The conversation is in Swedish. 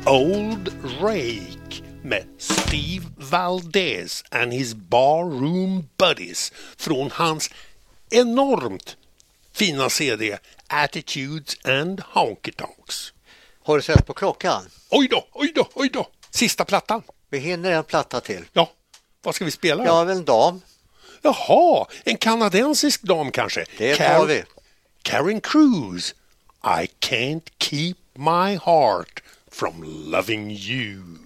Old Rake med Steve Valdez and his barroom buddies från hans enormt fina CD Attitudes and Honky Tonks. Har du sett på klockan? Oj då. Sista plattan. Vi hinner en platta till. Ja, vad ska vi spela? Ja, en dam. Jaha, en kanadensisk dam kanske. Det har vi. Karen Cruz. I can't keep my heart from loving you.